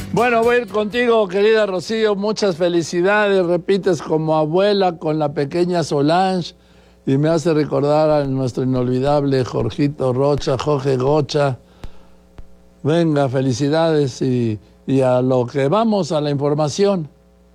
Bueno, voy a ir contigo, querida Rocío. Muchas felicidades. Repites como abuela con la pequeña Solange y me hace recordar a nuestro inolvidable Jorgito Rocha, Jorge Gocha. Venga, felicidades y a lo que vamos, a la información.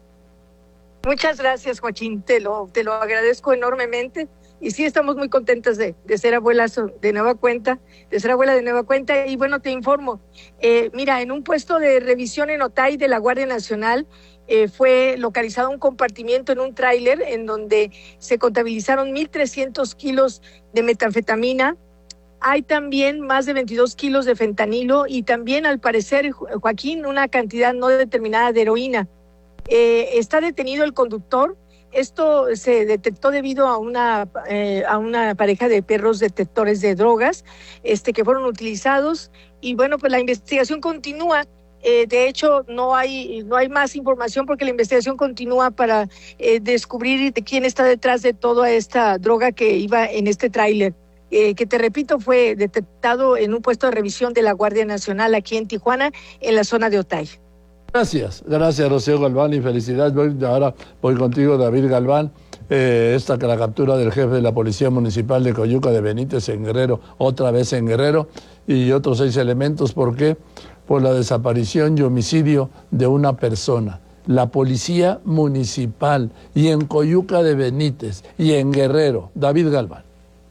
Muchas gracias, Joaquín. Te lo agradezco enormemente. Y sí, estamos muy contentas de ser abuelas de nueva cuenta, de ser abuela de nueva cuenta. Y bueno, te informo. Mira, en un puesto de revisión en Otay de la Guardia Nacional fue localizado un compartimiento en un tráiler en donde se contabilizaron 1,300 kilos de metanfetamina. Hay también más de 22 kilos de fentanilo y también, al parecer, Joaquín, una cantidad no determinada de heroína. Está detenido el conductor. Esto se detectó debido a una pareja de perros detectores de drogas que fueron utilizados. Y bueno, pues la investigación continúa. De hecho, no hay más información porque la investigación continúa para descubrir de quién está detrás de toda esta droga que iba en este tráiler. Que te repito, fue detectado en un puesto de revisión de la Guardia Nacional aquí en Tijuana, en la zona de Otay. Gracias, Rocío Galván, y felicidades. Ahora voy contigo, David Galván. La captura del jefe de la Policía Municipal de Coyuca de Benítez en Guerrero, otra vez en Guerrero, y otros 6 elementos. ¿Por qué? Por la desaparición y homicidio de una persona. La Policía Municipal, y en Coyuca de Benítez, y en Guerrero. David Galván.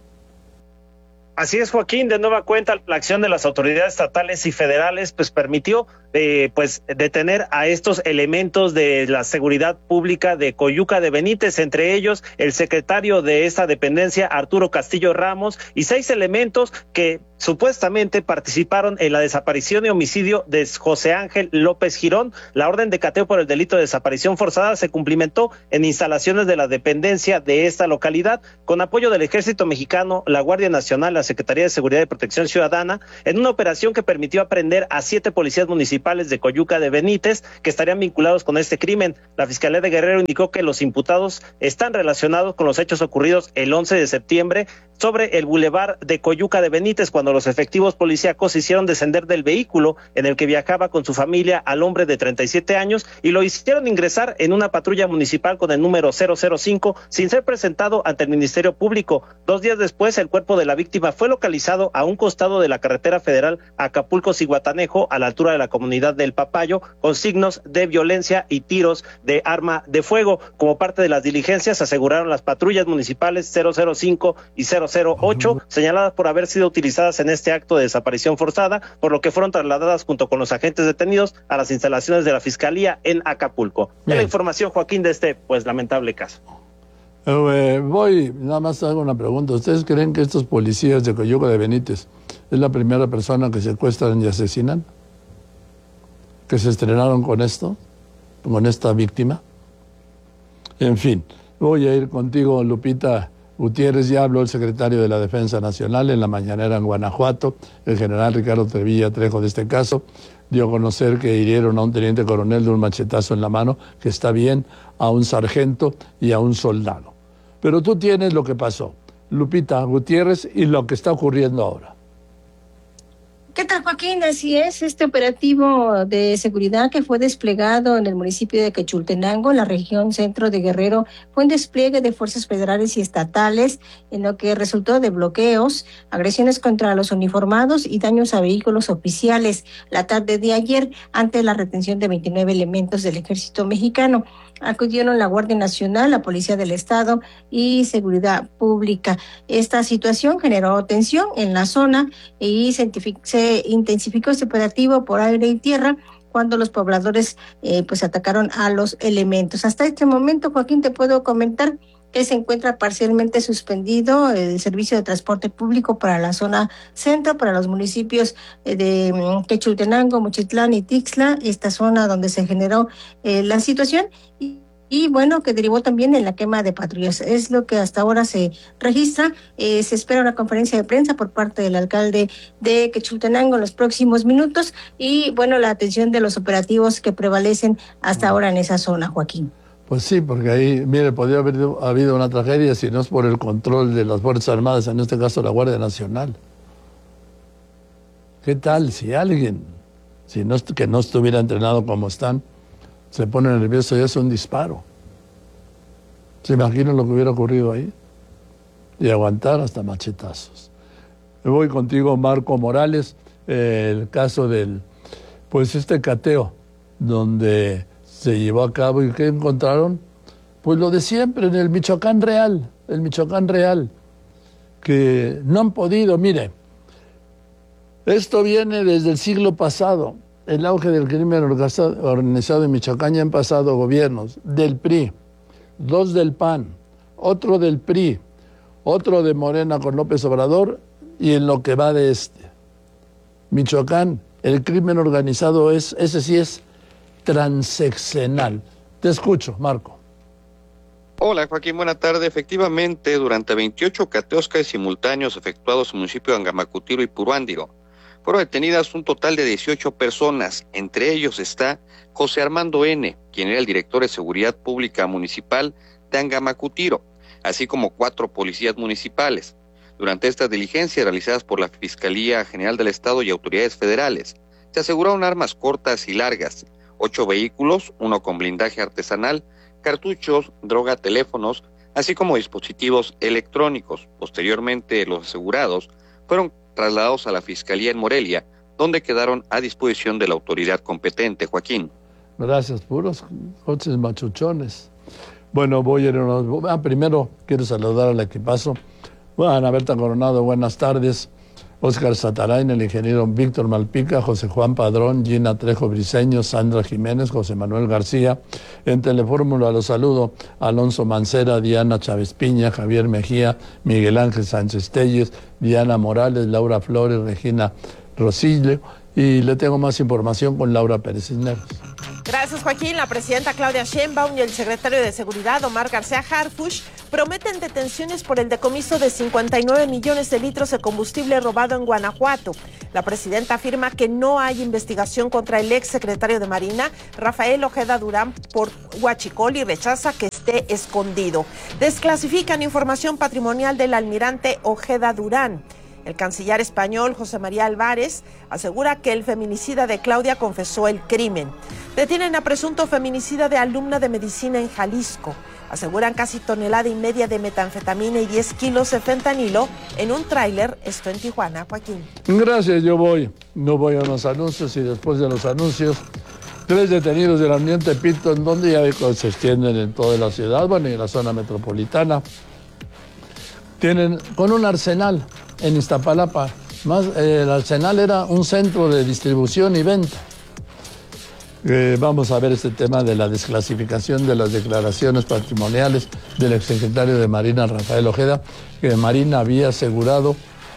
Así es, Joaquín, de nueva cuenta la acción de las autoridades estatales y federales pues permitió detener a estos elementos de la seguridad pública de Coyuca de Benítez, entre ellos el secretario de esta dependencia, Arturo Castillo Ramos, y 6 elementos que supuestamente participaron en la desaparición y homicidio de José Ángel López Girón. La orden de cateo por el delito de desaparición forzada se cumplimentó en instalaciones de la dependencia de esta localidad, con apoyo del Ejército Mexicano, la Guardia Nacional, la Secretaría de Seguridad y Protección Ciudadana, en una operación que permitió aprehender a 7 policías municipales de Coyuca de Benítez que estarían vinculados con este crimen. La Fiscalía de Guerrero indicó que los imputados están relacionados con los hechos ocurridos el 11 de septiembre sobre el bulevar de Coyuca de Benítez, cuando los efectivos policíacos hicieron descender del vehículo en el que viajaba con su familia al hombre de 37 años y lo hicieron ingresar en una patrulla municipal con el número 005 sin ser presentado ante el Ministerio Público. 2 días después, el cuerpo de la víctima fue localizado a un costado de la carretera federal Acapulco-Zihuatanejo, a la altura de la comunidad del Papayo, con signos de violencia y tiros de arma de fuego. Como parte de las diligencias, aseguraron las patrullas municipales 005 y 008, señaladas por haber sido utilizadas en este acto de desaparición forzada, por lo que fueron trasladadas junto con los agentes detenidos a las instalaciones de la Fiscalía en Acapulco. La información, Joaquín, de este lamentable caso. Nada más hago una pregunta. ¿Ustedes creen que estos policías de Coyuca de Benítez es la primera persona que secuestran y asesinan? ¿Que se estrenaron con esto? ¿Con esta víctima? En fin, voy a ir contigo, Lupita Gutiérrez. Ya habló el secretario de la Defensa Nacional en la mañanera en Guanajuato, el general Ricardo Trevilla Trejo, de este caso. Dio a conocer que hirieron a un teniente coronel de un machetazo en la mano, que está bien, a un sargento y a un soldado. Pero tú tienes lo que pasó, Lupita Gutiérrez, y lo que está ocurriendo ahora. ¿Qué tal, Joaquín? Así es, este operativo de seguridad que fue desplegado en el municipio de Quechultenango, en la región centro de Guerrero, fue un despliegue de fuerzas federales y estatales, en lo que resultó de bloqueos, agresiones contra los uniformados y daños a vehículos oficiales la tarde de ayer, ante la retención de 29 elementos del Ejército Mexicano. Acudieron la Guardia Nacional, la Policía del Estado y Seguridad Pública. Esta situación generó tensión en la zona y se intensificó este operativo por aire y tierra cuando los pobladores atacaron a los elementos. Hasta este momento, Joaquín, te puedo comentar que se encuentra parcialmente suspendido el servicio de transporte público para la zona centro, para los municipios de Quechultenango, Mochitlán y Tixla, esta zona donde se generó la situación y bueno, que derivó también en la quema de patrullas. Es lo que hasta ahora se registra. Se espera una conferencia de prensa por parte del alcalde de Quechultenango en los próximos minutos y bueno, la atención de los operativos que prevalecen hasta ahora en esa zona, Joaquín. Pues sí, porque ahí, mire, podría haber habido una tragedia si no es por el control de las Fuerzas Armadas, en este caso la Guardia Nacional. ¿Qué tal si alguien si no, que no estuviera entrenado como están, se pone nervioso y es un disparo. ¿Se imaginan lo que hubiera ocurrido ahí? Y aguantar hasta machetazos. Me voy contigo, Marco Morales, el caso del, pues cateo, donde se llevó a cabo y ¿qué encontraron? Pues lo de siempre, en el Michoacán Real, que no han podido, mire, esto viene desde el siglo pasado, el auge del crimen organizado en Michoacán, ya han pasado gobiernos del PRI, 2 del PAN, otro del PRI, otro de Morena con López Obrador, y en lo que va de Michoacán, el crimen organizado ese sí es transeccional. Te escucho, Marco. Hola, Joaquín, buena tarde. Efectivamente, durante 28 cateos casi simultáneos efectuados en el municipio de Angamacutiro y Puruándiro, fueron detenidas un total de 18 personas. Entre ellos está José Armando N., quien era el director de Seguridad Pública Municipal de Angamacutiro, así como 4 policías municipales. Durante estas diligencias realizadas por la Fiscalía General del Estado y autoridades federales, se aseguraron armas cortas y largas, 8 vehículos, 1 con blindaje artesanal, cartuchos, droga, teléfonos, así como dispositivos electrónicos. Posteriormente, los asegurados fueron trasladados a la Fiscalía en Morelia, donde quedaron a disposición de la autoridad competente. Joaquín. Gracias, puros coches machuchones. Bueno, primero quiero saludar al equipazo. Bueno, Ana Berta Coronado, buenas tardes. Óscar Satarain, el ingeniero Víctor Malpica, José Juan Padrón, Gina Trejo Briceño, Sandra Jiménez, José Manuel García. En Telefórmula los saludo Alonso Mancera, Diana Chávez Piña, Javier Mejía, Miguel Ángel Sánchez Telles, Diana Morales, Laura Flores, Regina Rosillo. Y le tengo más información con Laura Pérez Cisneros. Gracias, Joaquín. La presidenta Claudia Sheinbaum y el secretario de Seguridad, Omar García Harfuch, prometen detenciones por el decomiso de 59 millones de litros de combustible robado en Guanajuato. La presidenta afirma que no hay investigación contra el ex secretario de Marina, Rafael Ojeda Durán, por huachicol y rechaza que esté escondido. Desclasifican información patrimonial del almirante Ojeda Durán. El canciller español José María Álvarez asegura que el feminicida de Claudia confesó el crimen. Detienen a presunto feminicida de alumna de medicina en Jalisco. Aseguran casi 1,5 toneladas de metanfetamina y 10 kilos de fentanilo en un tráiler, esto en Tijuana. Joaquín. Gracias, no voy a los anuncios y después de los anuncios, 3 detenidos de la Unión Tepito, en donde ya se extienden en toda la ciudad, bueno, y en la zona metropolitana. Tienen con un arsenal en Iztapalapa. El arsenal era un centro de distribución y venta. Vamos a ver este tema de la desclasificación de las declaraciones patrimoniales del exsecretario de Marina, Rafael Ojeda, que Marina había asegurado,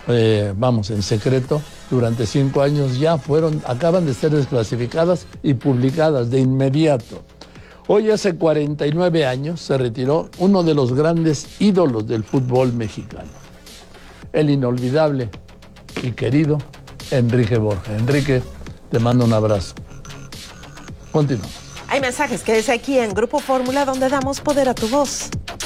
en secreto, durante 5 años, acaban de ser desclasificadas y publicadas de inmediato. Hoy, hace 49 años, se retiró uno de los grandes ídolos del fútbol mexicano, el inolvidable y querido Enrique Borja. Enrique, te mando un abrazo. Continuamos. Hay mensajes, quédese aquí en Grupo Fórmula, donde damos poder a tu voz.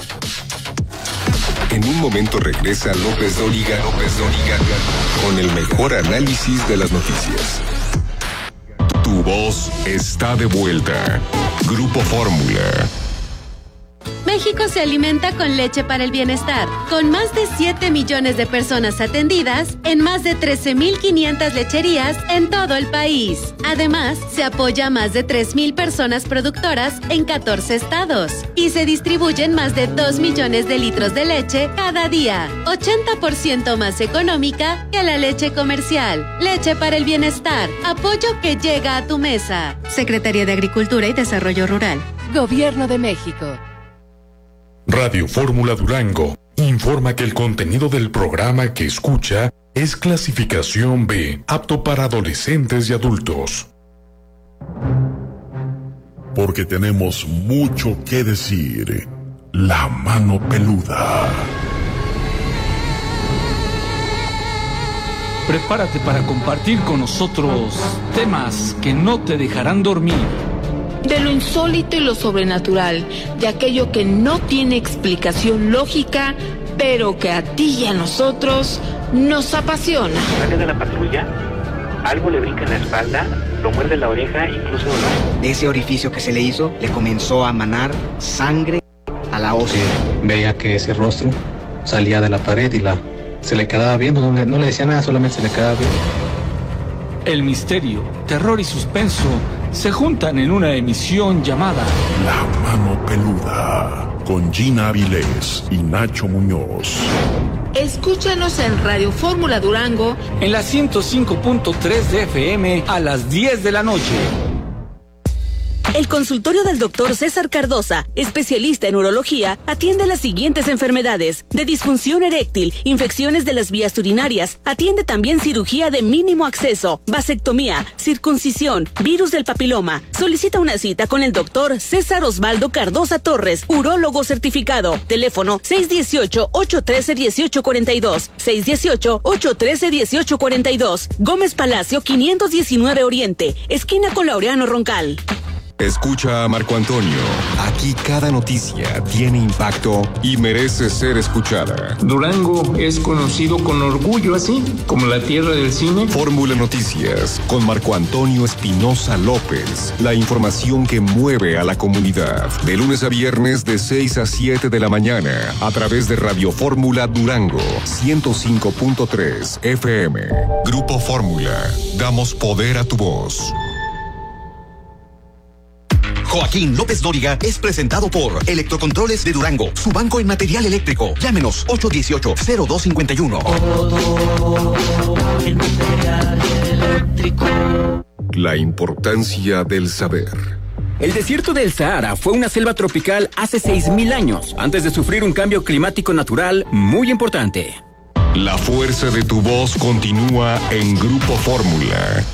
En un momento regresa López Dóriga con el mejor análisis de las noticias. Tu voz está de vuelta. Grupo Fórmula. México se alimenta con leche para el bienestar, con más de 7 millones de personas atendidas en más de 13,500 lecherías en todo el país. Además, se apoya a más de 3,000 personas productoras en 14 estados y se distribuyen más de 2 millones de litros de leche cada día, 80% más económica que la leche comercial. Leche para el bienestar, apoyo que llega a tu mesa. Secretaría de Agricultura y Desarrollo Rural. Gobierno de México. Radio Fórmula Durango informa que el contenido del programa que escucha es clasificación B, apto para adolescentes y adultos. Porque tenemos mucho que decir. La mano peluda. Prepárate para compartir con nosotros temas que no te dejarán dormir. De lo insólito y lo sobrenatural, de aquello que no tiene explicación lógica, pero que a ti y a nosotros nos apasiona. ¿Sale de la patrulla? algo le brinca en la espalda, lo muerde la oreja, incluso de ese orificio que se le hizo, le comenzó a manar sangre a la ósea. Veía que ese rostro salía de la pared y se le quedaba viendo, no le decía nada, solamente se le quedaba viendo. El misterio, terror y suspenso se juntan en una emisión llamada La Mano Peluda, con Gina Avilés y Nacho Muñoz. Escúchanos en Radio Fórmula Durango en la 105.3 de FM a las 10 de la noche. El consultorio del doctor César Cardosa, especialista en urología, atiende las siguientes enfermedades: de disfunción eréctil, infecciones de las vías urinarias, atiende también cirugía de mínimo acceso, vasectomía, circuncisión, virus del papiloma. Solicita una cita con el doctor César Osvaldo Cardosa Torres, urólogo certificado. Teléfono 618-813-1842, 618-813-1842. Gómez Palacio 519 Oriente, esquina con Laureano Roncal. Escucha a Marco Antonio. Aquí cada noticia tiene impacto y merece ser escuchada. Durango es conocido con orgullo así, como la tierra del cine. Fórmula Noticias con Marco Antonio Espinosa López. La información que mueve a la comunidad. De lunes a viernes de 6 a 7 de la mañana a través de Radio Fórmula Durango 105.3 FM. Grupo Fórmula. Damos poder a tu voz. Joaquín López Dóriga es presentado por Electrocontroles de Durango, su banco en material eléctrico. Llámenos 818-0251. En material eléctrico. La importancia del saber. El desierto del Sahara fue una selva tropical hace 6.000 años, antes de sufrir un cambio climático natural muy importante. La fuerza de tu voz continúa en Grupo Fórmula.